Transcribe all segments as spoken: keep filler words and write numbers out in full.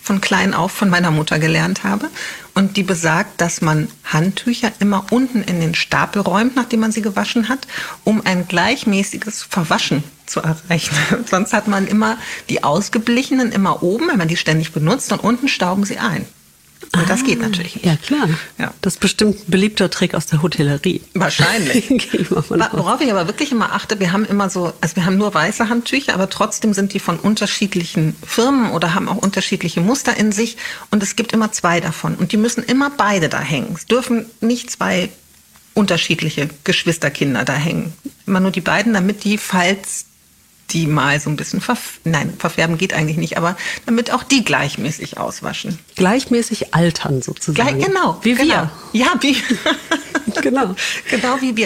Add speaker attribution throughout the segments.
Speaker 1: von klein auf von meiner Mutter gelernt habe. Und die besagt, dass man Handtücher immer unten in den Stapel räumt, nachdem man sie gewaschen hat, um ein gleichmäßiges Verwaschen zu erreichen. Sonst hat man immer die ausgeblichenen immer oben, wenn man die ständig benutzt, und unten stauben sie ein. Und ah, das geht natürlich nicht.
Speaker 2: Ja, klar. Ja. Das ist bestimmt ein beliebter Trick aus der Hotellerie.
Speaker 1: Wahrscheinlich. Worauf ich aber wirklich immer achte, wir haben immer so, also wir haben nur weiße Handtücher, aber trotzdem sind die von unterschiedlichen Firmen oder haben auch unterschiedliche Muster in sich. Und es gibt immer zwei davon. Und die müssen immer beide da hängen. Es dürfen nicht zwei unterschiedliche Geschwisterkinder da hängen. Immer nur die beiden, damit die, falls die mal so ein bisschen, verf- nein, verfärben geht eigentlich nicht, aber damit auch die gleichmäßig auswaschen.
Speaker 2: Gleichmäßig altern sozusagen.
Speaker 1: Gleich, genau.
Speaker 2: Wie
Speaker 1: genau.
Speaker 2: wir.
Speaker 1: Ja, wie
Speaker 2: genau.
Speaker 1: Genau wie wir.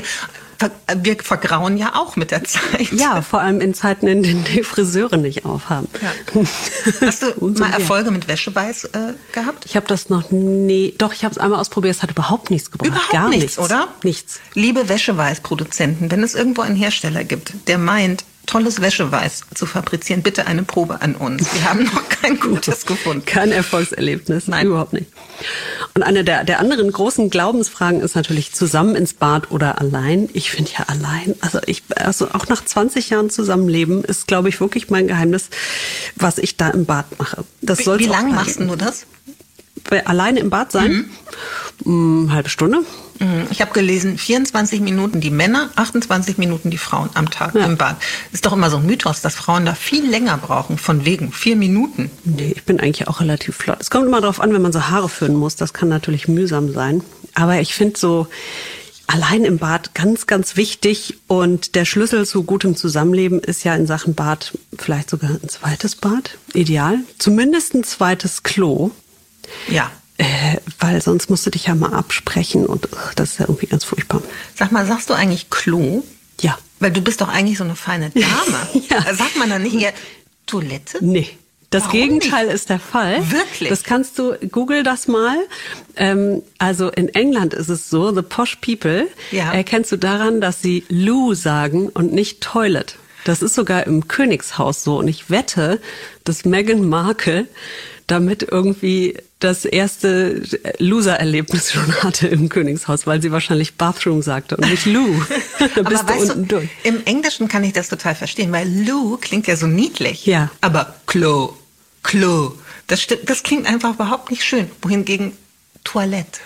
Speaker 1: Wir vergrauen ja auch mit der Zeit.
Speaker 2: Ja, vor allem in Zeiten, in denen die Friseure nicht aufhaben.
Speaker 1: Ja. Hast du mal Erfolge mit Wäscheweiß äh, gehabt?
Speaker 2: Ich habe das noch nie, doch, ich habe es einmal ausprobiert, es hat überhaupt nichts gebracht.
Speaker 1: Überhaupt
Speaker 2: Gar
Speaker 1: nichts,
Speaker 2: nichts,
Speaker 1: oder?
Speaker 2: Nichts.
Speaker 1: Liebe Wäscheweißproduzenten, wenn es irgendwo einen Hersteller gibt, der meint, tolles Wäscheweiß zu fabrizieren, bitte eine Probe an uns. Wir haben noch kein gutes gefunden.
Speaker 2: Kein Erfolgserlebnis,
Speaker 1: nein,
Speaker 2: überhaupt nicht. Und eine der, der anderen großen Glaubensfragen ist natürlich zusammen ins Bad oder allein. Ich finde ja allein, also ich, also auch nach zwanzig Jahren Zusammenleben ist, glaube ich, wirklich mein Geheimnis, was ich da im Bad mache. Das
Speaker 1: wie
Speaker 2: soll's
Speaker 1: wie
Speaker 2: auch
Speaker 1: lange
Speaker 2: bleiben.
Speaker 1: machst du das?
Speaker 2: Alleine im Bad sein? Mhm. Eine halbe Stunde.
Speaker 1: Ich habe gelesen, vierundzwanzig Minuten die Männer, achtundzwanzig Minuten die Frauen am Tag
Speaker 2: ja.
Speaker 1: im Bad. Ist doch immer so ein Mythos, dass Frauen da viel länger brauchen, von wegen vier Minuten.
Speaker 2: Nee, ich bin eigentlich auch relativ flott. Es kommt immer darauf an, wenn man so Haare föhnen muss. Das kann natürlich mühsam sein. Aber ich finde so allein im Bad ganz, ganz wichtig. Und der Schlüssel zu gutem Zusammenleben ist ja in Sachen Bad vielleicht sogar ein zweites Bad. Ideal. Zumindest ein zweites Klo.
Speaker 1: Ja.
Speaker 2: Äh, weil sonst musst du dich ja mal absprechen und ugh, das ist ja irgendwie ganz furchtbar.
Speaker 1: Sag mal, sagst du eigentlich Klo?
Speaker 2: Ja.
Speaker 1: Weil du bist doch eigentlich so eine feine Dame.
Speaker 2: Ja.
Speaker 1: Sagt man dann nicht eher Toilette?
Speaker 2: Nee. Das
Speaker 1: Warum
Speaker 2: Gegenteil
Speaker 1: nicht?
Speaker 2: Ist der Fall.
Speaker 1: Wirklich?
Speaker 2: Das kannst du, google das mal. Ähm, also in England ist es so, the posh people
Speaker 1: ja.
Speaker 2: erkennst du daran, dass sie Loo sagen und nicht Toilet. Das ist sogar im Königshaus so. Und ich wette, dass Meghan Markle damit irgendwie das erste Loser-Erlebnis schon hatte im Königshaus, weil sie wahrscheinlich Bathroom sagte und nicht Loo. Da bist
Speaker 1: aber
Speaker 2: du
Speaker 1: weißt
Speaker 2: unten
Speaker 1: du,
Speaker 2: durch.
Speaker 1: Im Englischen kann ich das total verstehen, weil Loo klingt ja so niedlich.
Speaker 2: Ja.
Speaker 1: Aber Klo, Klo, das, sti- das klingt einfach überhaupt nicht schön. Wohingegen Toilette.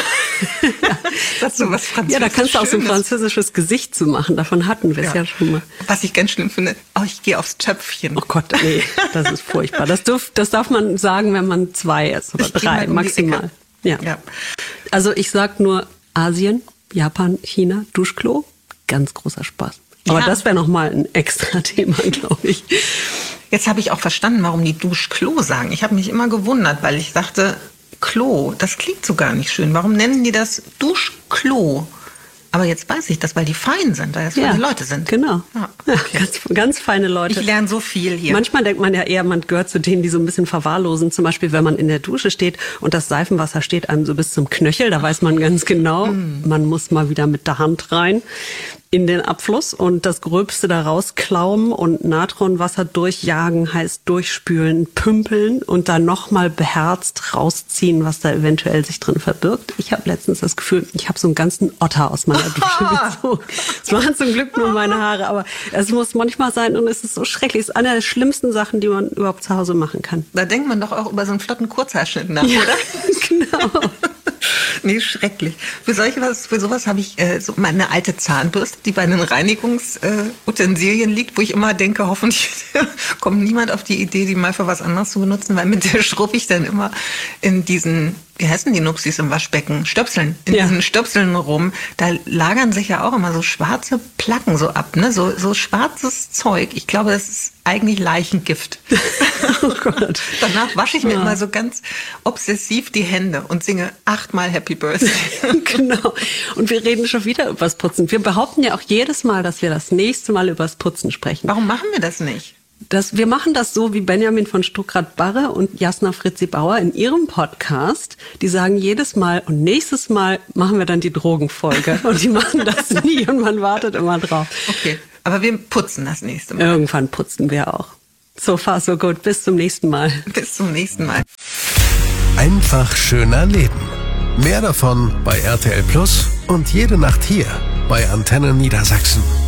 Speaker 1: Ja, das ist so was Französisches.
Speaker 2: Ja, da kannst du auch so ein französisches Gesicht zu machen. Davon hatten wir es ja. ja schon mal.
Speaker 1: Was ich ganz schlimm finde, oh, ich gehe aufs Töpfchen.
Speaker 2: Oh Gott, nee, das ist furchtbar. Das, dürf, das darf man sagen, wenn man zwei ist oder
Speaker 1: Ich geh
Speaker 2: drei
Speaker 1: mal um die
Speaker 2: maximal. Ja.
Speaker 1: Ja.
Speaker 2: Also ich sag nur Asien, Japan, China, Duschklo, ganz großer Spaß. Aber
Speaker 1: Ja.
Speaker 2: das wäre noch mal ein extra Thema, glaube ich.
Speaker 1: Jetzt habe ich auch verstanden, warum die Duschklo sagen. Ich habe mich immer gewundert, weil ich dachte, Klo, das klingt so gar nicht schön. Warum nennen die das Duschklo? Aber jetzt weiß ich das, weil die fein sind, weil das feine Leute sind.
Speaker 2: Genau.
Speaker 1: Ja,
Speaker 2: Ja,
Speaker 1: okay.
Speaker 2: ganz, ganz feine Leute.
Speaker 1: Ich lerne so viel hier.
Speaker 2: Manchmal denkt man ja eher, man gehört zu denen, die so ein bisschen verwahrlosen. Zum Beispiel, wenn man in der Dusche steht und das Seifenwasser steht einem so bis zum Knöchel, da weiß man ganz genau, mm. man muss mal wieder mit der Hand rein in den Abfluss und das Gröbste da rausklauben und Natronwasser durchjagen, heißt durchspülen, pümpeln und dann nochmal beherzt rausziehen, was da eventuell sich drin verbirgt. Ich habe letztens das Gefühl, ich habe so einen ganzen Otter aus meiner Dusche gezogen. Es waren zum Glück nur meine Haare, aber es muss manchmal sein und es ist so schrecklich. Es ist eine der schlimmsten Sachen, die man überhaupt zu Hause machen kann.
Speaker 1: Da denkt man doch auch über so einen flotten Kurzhaarschnitt nach,
Speaker 2: ja,
Speaker 1: oder?
Speaker 2: Genau.
Speaker 1: Nee, schrecklich. Für solche was, für sowas habe ich äh, so meine alte Zahnbürste, die bei den Reinigungsutensilien äh, liegt, wo ich immer denke, hoffentlich kommt niemand auf die Idee, die mal für was anderes zu benutzen, weil mit der schrubbe ich dann immer in diesen, wie heißen die Nupsis im Waschbecken? Stöpseln. In
Speaker 2: ja.
Speaker 1: diesen Stöpseln rum. Da lagern sich ja auch immer so schwarze Placken so ab, ne? So, so schwarzes Zeug. Ich glaube, das ist eigentlich Leichengift.
Speaker 2: Oh Gott.
Speaker 1: Danach wasche ich mir
Speaker 2: ja.
Speaker 1: immer so ganz obsessiv die Hände und singe achtmal Happy Birthday.
Speaker 2: Genau. Und wir reden schon wieder übers Putzen. Wir behaupten ja auch jedes Mal, dass wir das nächste Mal übers Putzen sprechen.
Speaker 1: Warum machen wir das nicht?
Speaker 2: Das, wir machen das so wie Benjamin von Stuckrad-Barre und Jasna Fritzi-Bauer in ihrem Podcast. Die sagen jedes Mal, und nächstes Mal machen wir dann die Drogenfolge. Und die machen das nie und man wartet immer drauf.
Speaker 1: Okay, aber wir putzen das nächste Mal.
Speaker 2: Irgendwann putzen wir auch. So far, so good. Bis zum nächsten Mal.
Speaker 1: Bis zum nächsten Mal.
Speaker 3: Einfach schöner Leben. Mehr davon bei R T L Plus und jede Nacht hier bei Antenne Niedersachsen.